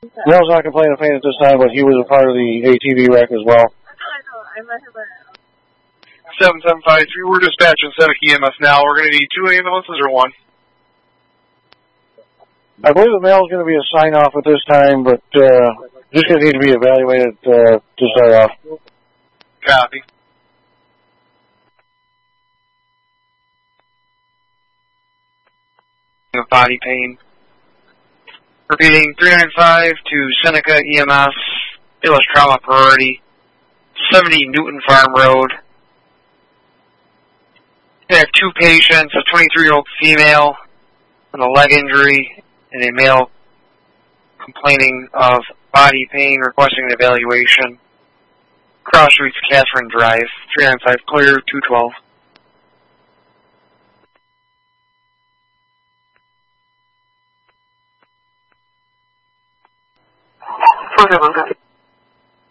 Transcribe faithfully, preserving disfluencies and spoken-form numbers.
Male's not complaining of pain at this time, but he was a part of the A T V wreck as well. seven seven five three, we're dispatching Seneca E M S now. We're going to need two ambulances or one? I believe the male's going to be a sign-off at this time, but uh, just going to need to be evaluated uh, to start off. Copy. Body pain. Repeating, three nine five to Seneca E M S, A L S trauma priority, seventy Newton Farm Road. We have two patients, a twenty-three-year-old female with a leg injury, and a male complaining of body pain, requesting an evaluation. Cross Streets, Catherine Drive, three nine five clear, two twelve. four seven five.